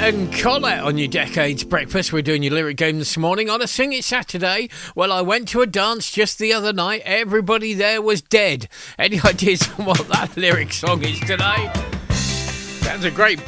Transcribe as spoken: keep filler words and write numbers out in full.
and Colette on your Decades Breakfast. We're doing your lyric game this morning on a Sing It Saturday. Well, I went to a dance just the other night. Everybody there was dead. Any ideas on what that lyric song is today? Sounds a great